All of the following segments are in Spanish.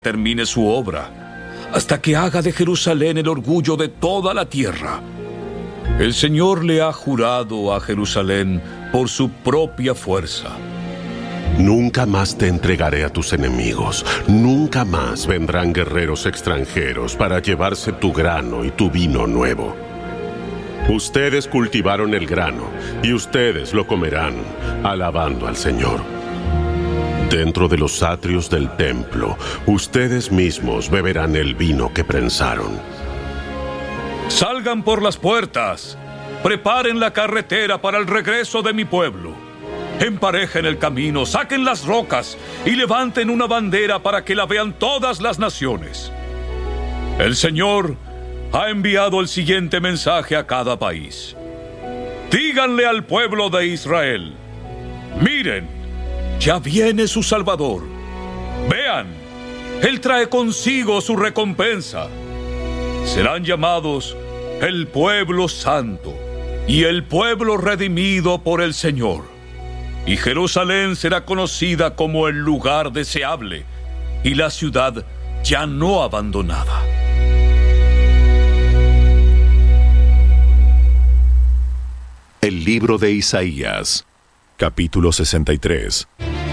termine su obra, hasta que haga de Jerusalén el orgullo de toda la tierra. El Señor le ha jurado a Jerusalén por su propia fuerza. Nunca más te entregaré a tus enemigos. Nunca más vendrán guerreros extranjeros para llevarse tu grano y tu vino nuevo. Ustedes cultivaron el grano y ustedes lo comerán, alabando al Señor. Dentro de los atrios del templo, ustedes mismos beberán el vino que prensaron. Salgan por las puertas, preparen la carretera para el regreso de mi pueblo. Emparejen el camino, saquen las rocas y levanten una bandera para que la vean todas las naciones. El Señor ha enviado el siguiente mensaje a cada país. Díganle al pueblo de Israel: miren, ya viene su Salvador. Vean, Él trae consigo su recompensa. Serán llamados el pueblo santo y el pueblo redimido por el Señor. Y Jerusalén será conocida como el lugar deseable y la ciudad ya no abandonada. El libro de Isaías, capítulo 63.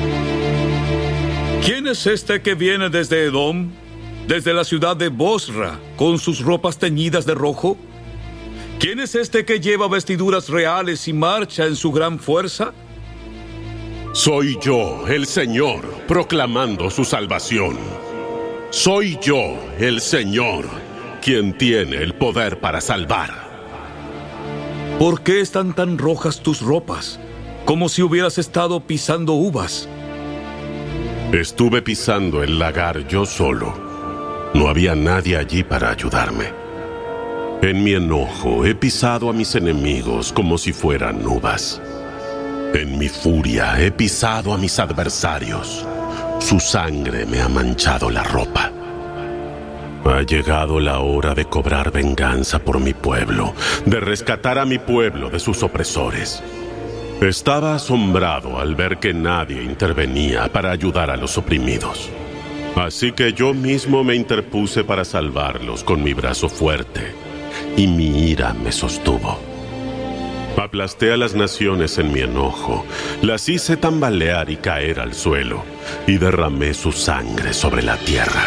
¿Quién es este que viene desde Edom, desde la ciudad de Bosra, con sus ropas teñidas de rojo? ¿Quién es este que lleva vestiduras reales y marcha en su gran fuerza? Soy yo, el Señor, proclamando su salvación. Soy yo, el Señor, quien tiene el poder para salvar. ¿Por qué están tan rojas tus ropas, como si hubieras estado pisando uvas? Estuve pisando el lagar yo solo. No había nadie allí para ayudarme. En mi enojo he pisado a mis enemigos como si fueran uvas. En mi furia he pisado a mis adversarios. Su sangre me ha manchado la ropa. Ha llegado la hora de cobrar venganza por mi pueblo, de rescatar a mi pueblo de sus opresores. Estaba asombrado al ver que nadie intervenía para ayudar a los oprimidos. Así que yo mismo me interpuse para salvarlos con mi brazo fuerte, y mi ira me sostuvo. Aplasté a las naciones en mi enojo, las hice tambalear y caer al suelo, y derramé su sangre sobre la tierra.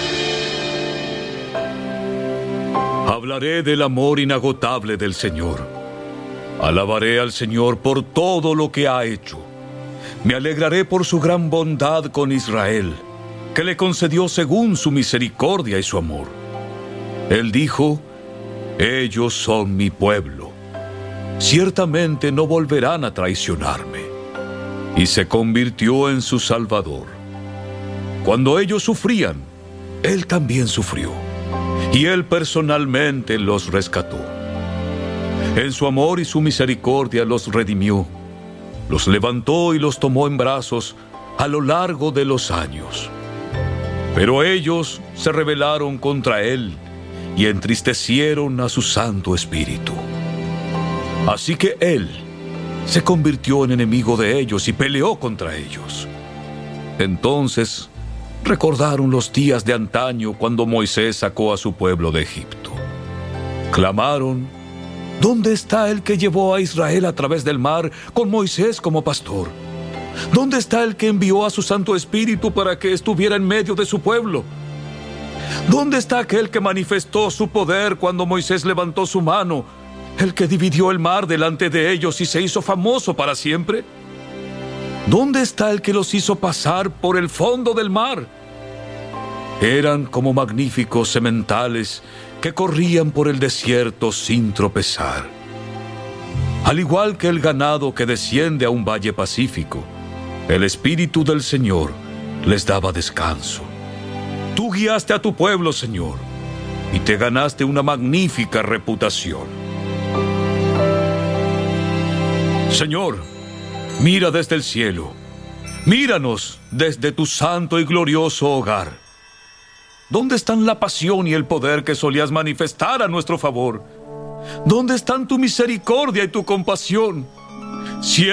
Hablaré del amor inagotable del Señor. Alabaré al Señor por todo lo que ha hecho. Me alegraré por su gran bondad con Israel, que le concedió según su misericordia y su amor. Él dijo: ellos son mi pueblo. Ciertamente no volverán a traicionarme. Y se convirtió en su Salvador. Cuando ellos sufrían, Él también sufrió. Y Él personalmente los rescató. En su amor y su misericordia los redimió, los levantó y los tomó en brazos a lo largo de los años. Pero ellos se rebelaron contra Él y entristecieron a su Santo Espíritu. Así que Él se convirtió en enemigo de ellos y peleó contra ellos. Entonces recordaron los días de antaño cuando Moisés sacó a su pueblo de Egipto. Clamaron: ¿dónde está el que llevó a Israel a través del mar con Moisés como pastor? ¿Dónde está el que envió a su Santo Espíritu para que estuviera en medio de su pueblo? ¿Dónde está aquel que manifestó su poder cuando Moisés levantó su mano, el que dividió el mar delante de ellos y se hizo famoso para siempre? ¿Dónde está el que los hizo pasar por el fondo del mar? Eran como magníficos sementales que corrían por el desierto sin tropezar. Al igual que el ganado que desciende a un valle pacífico, el Espíritu del Señor les daba descanso. Tú guiaste a tu pueblo, Señor, y te ganaste una magnífica reputación. Señor, mira desde el cielo. Míranos desde tu santo y glorioso hogar. ¿Dónde están la pasión y el poder que solías manifestar a nuestro favor? ¿Dónde están tu misericordia y tu compasión?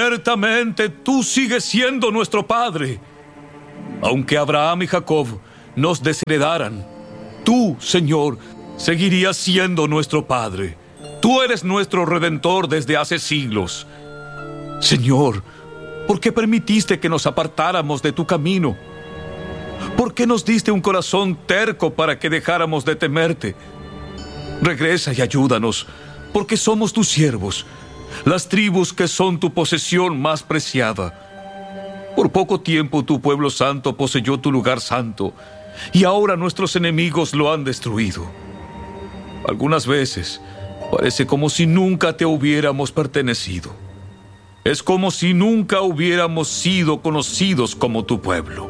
Ciertamente tú sigues siendo nuestro Padre. Aunque Abraham y Jacob nos desheredaran, tú, Señor, seguirías siendo nuestro Padre. Tú eres nuestro Redentor desde hace siglos. Señor, ¿por qué permitiste que nos apartáramos de tu camino? ¿Por qué nos diste un corazón terco para que dejáramos de temerte? Regresa y ayúdanos, porque somos tus siervos, las tribus que son tu posesión más preciada. Por poco tiempo tu pueblo santo poseyó tu lugar santo, y ahora nuestros enemigos lo han destruido. Algunas veces parece como si nunca te hubiéramos pertenecido. Es como si nunca hubiéramos sido conocidos como tu pueblo.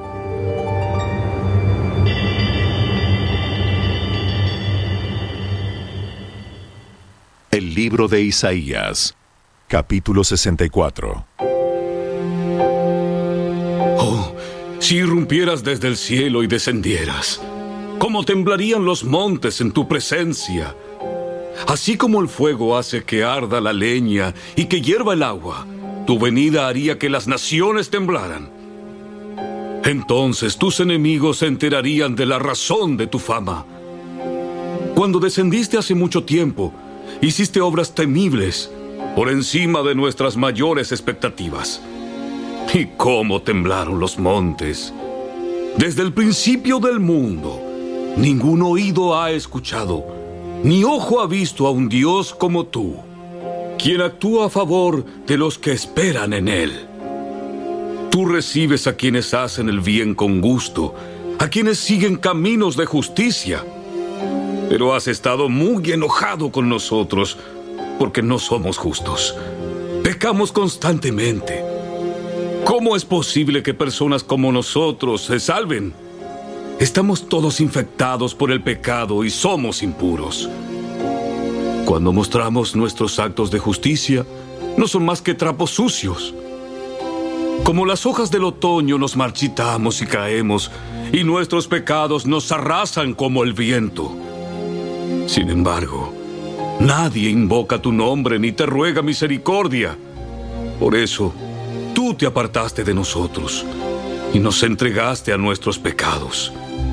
El libro de Isaías, capítulo 64. Oh, si irrumpieras desde el cielo y descendieras, ¿cómo temblarían los montes en tu presencia? Así como el fuego hace que arda la leña y que hierva el agua, tu venida haría que las naciones temblaran. Entonces tus enemigos se enterarían de la razón de tu fama. Cuando descendiste hace mucho tiempo, hiciste obras temibles, por encima de nuestras mayores expectativas. ¿Y cómo temblaron los montes? Desde el principio del mundo, ningún oído ha escuchado, ni ojo ha visto a un Dios como tú, quien actúa a favor de los que esperan en Él. Tú recibes a quienes hacen el bien con gusto, a quienes siguen caminos de justicia. Pero has estado muy enojado con nosotros, porque no somos justos. Pecamos constantemente. ¿Cómo es posible que personas como nosotros se salven? Estamos todos infectados por el pecado y somos impuros. Cuando mostramos nuestros actos de justicia, no son más que trapos sucios. Como las hojas del otoño nos marchitamos y caemos, y nuestros pecados nos arrasan como el viento. Sin embargo, nadie invoca tu nombre ni te ruega misericordia. Por eso, tú te apartaste de nosotros y nos entregaste a nuestros pecados.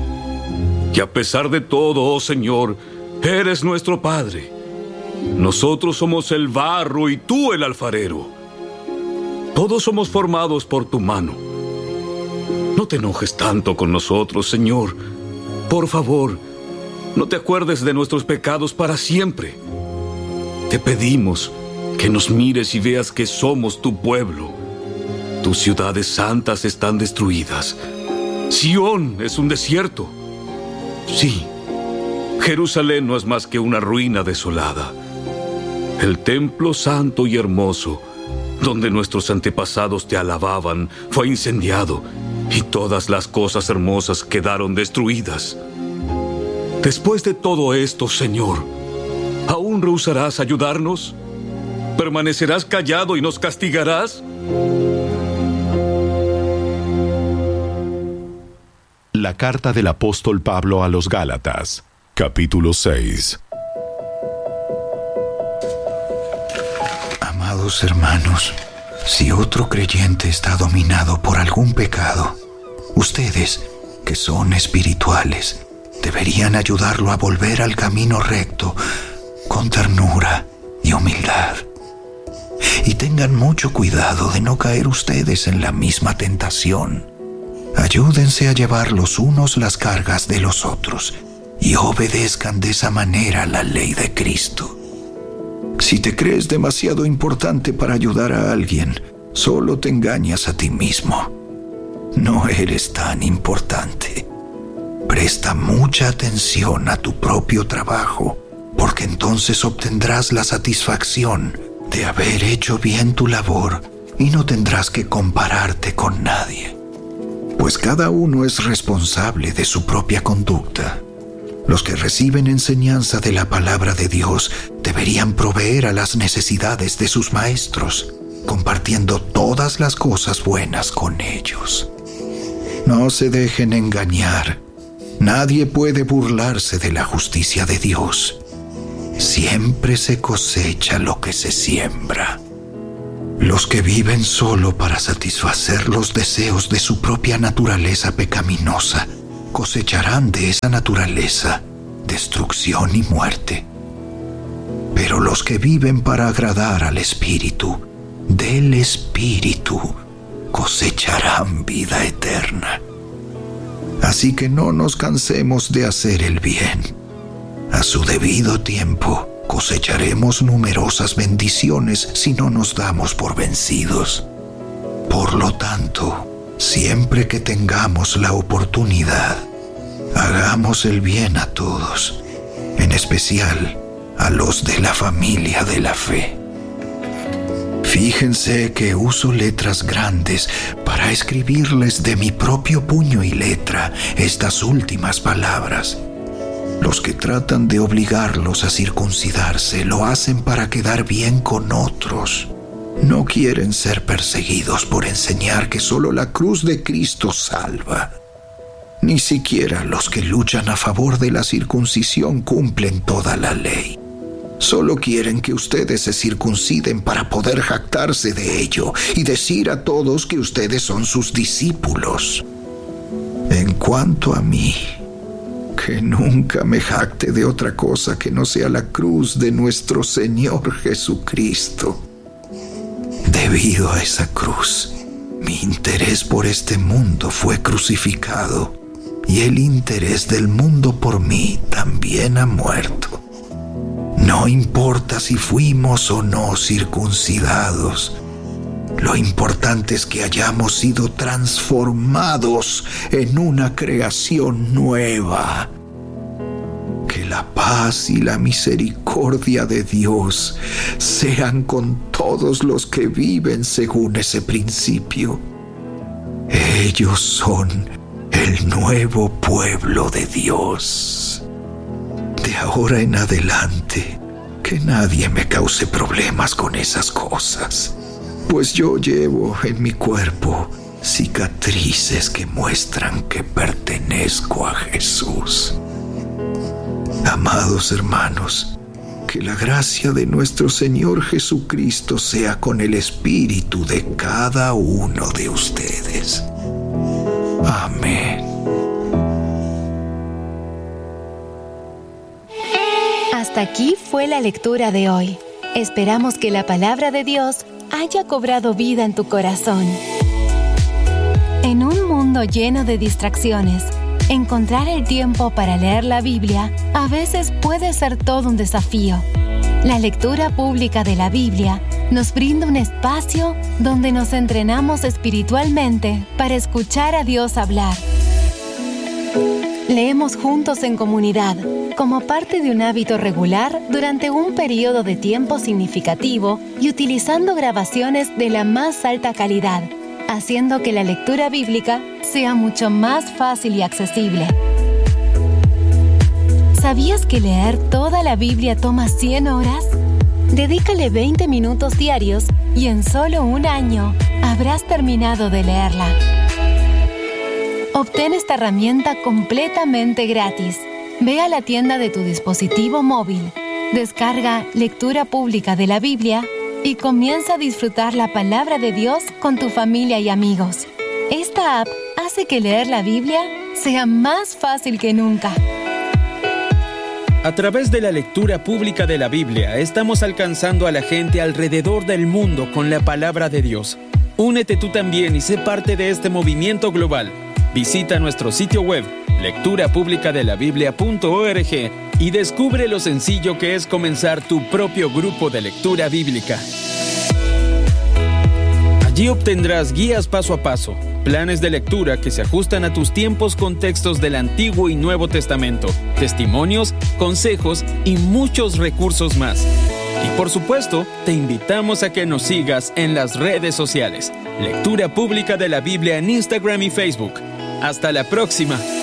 Y a pesar de todo, oh Señor, eres nuestro Padre. Nosotros somos el barro y tú el alfarero. Todos somos formados por tu mano. No te enojes tanto con nosotros, Señor. Por favor, no te acuerdes de nuestros pecados para siempre. Te pedimos que nos mires y veas que somos tu pueblo. Tus ciudades santas están destruidas. Sión es un desierto. Sí, Jerusalén no es más que una ruina desolada. El templo santo y hermoso, donde nuestros antepasados te alababan, fue incendiado, y todas las cosas hermosas quedaron destruidas. Después de todo esto, Señor, ¿aún rehusarás ayudarnos? ¿Permanecerás callado y nos castigarás? La carta del apóstol Pablo a los Gálatas, capítulo 6. Amados hermanos, si otro creyente está dominado por algún pecado, ustedes, que son espirituales, deberían ayudarlo a volver al camino recto con ternura y humildad. Y tengan mucho cuidado de no caer ustedes en la misma tentación. Ayúdense a llevar los unos las cargas de los otros y obedezcan de esa manera la ley de Cristo. Si te crees demasiado importante para ayudar a alguien, solo te engañas a ti mismo. No eres tan importante. Presta mucha atención a tu propio trabajo, porque entonces obtendrás la satisfacción de haber hecho bien tu labor y no tendrás que compararte con nadie. Pues cada uno es responsable de su propia conducta. Los que reciben enseñanza de la palabra de Dios deberían proveer a las necesidades de sus maestros, compartiendo todas las cosas buenas con ellos. No se dejen engañar. Nadie puede burlarse de la justicia de Dios. Siempre se cosecha lo que se siembra. Los que viven solo para satisfacer los deseos de su propia naturaleza pecaminosa cosecharán de esa naturaleza destrucción y muerte. Pero los que viven para agradar al Espíritu, del Espíritu, cosecharán vida eterna. Así que no nos cansemos de hacer el bien. A su debido tiempo cosecharemos numerosas bendiciones si no nos damos por vencidos. Por lo tanto, siempre que tengamos la oportunidad, hagamos el bien a todos, en especial a los de la familia de la fe. Fíjense que uso letras grandes para escribirles de mi propio puño y letra estas últimas palabras. Los que tratan de obligarlos a circuncidarse lo hacen para quedar bien con otros. No quieren ser perseguidos por enseñar que solo la cruz de Cristo salva. Ni siquiera los que luchan a favor de la circuncisión cumplen toda la ley. Solo quieren que ustedes se circunciden para poder jactarse de ello y decir a todos que ustedes son sus discípulos. En cuanto a mí, que nunca me jacte de otra cosa que no sea la cruz de nuestro Señor Jesucristo. Debido a esa cruz, mi interés por este mundo fue crucificado y el interés del mundo por mí también ha muerto. No importa si fuimos o no circuncidados. Lo importante es que hayamos sido transformados en una creación nueva. Que la paz y la misericordia de Dios sean con todos los que viven según ese principio. Ellos son el nuevo pueblo de Dios. De ahora en adelante, que nadie me cause problemas con esas cosas, pues yo llevo en mi cuerpo cicatrices que muestran que pertenezco a Jesús. Amados hermanos, que la gracia de nuestro Señor Jesucristo sea con el espíritu de cada uno de ustedes. Amén. Hasta aquí fue la lectura de hoy. Esperamos que la palabra de Dios haya cobrado vida en tu corazón. En un mundo lleno de distracciones, encontrar el tiempo para leer la Biblia a veces puede ser todo un desafío. La lectura pública de la Biblia nos brinda un espacio donde nos entrenamos espiritualmente para escuchar a Dios hablar. Leemos juntos en comunidad, como parte de un hábito regular durante un periodo de tiempo significativo y utilizando grabaciones de la más alta calidad, haciendo que la lectura bíblica sea mucho más fácil y accesible. ¿Sabías que leer toda la Biblia toma 100 horas? Dedícale 20 minutos diarios y en solo un año habrás terminado de leerla. Obtén esta herramienta completamente gratis. Ve a la tienda de tu dispositivo móvil, descarga Lectura Pública de la Biblia y comienza a disfrutar la palabra de Dios con tu familia y amigos. Esta app hace que leer la Biblia sea más fácil que nunca. A través de la lectura pública de la Biblia, estamos alcanzando a la gente alrededor del mundo con la palabra de Dios. Únete tú también y sé parte de este movimiento global. Visita nuestro sitio web, lecturapublicadelabiblia.org, y descubre lo sencillo que es comenzar tu propio grupo de lectura bíblica. Allí obtendrás guías paso a paso, planes de lectura que se ajustan a tus tiempos con textos del Antiguo y Nuevo Testamento, testimonios, consejos y muchos recursos más. Y por supuesto, te invitamos a que nos sigas en las redes sociales. Lectura Pública de la Biblia en Instagram y Facebook. ¡Hasta la próxima!